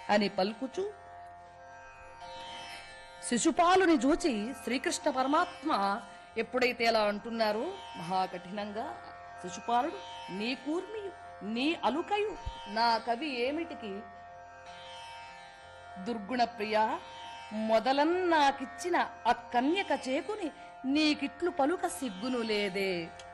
అని పలుకుచు శిశుపాలుని చూచి శ్రీకృష్ణ పరమాత్మ ఎప్పుడైతే అలా అంటున్నారో మహాకఠినంగా శిశుపాలుడు నీ కూర్మియు నీ అలుకయు నా కవి ఏమిటికి దుర్గుణ ప్రియ మొదలన్నాకిచ్చిన ఆ కన్యక చేకుని నీకిట్లు పలుక సిగ్గును లేదే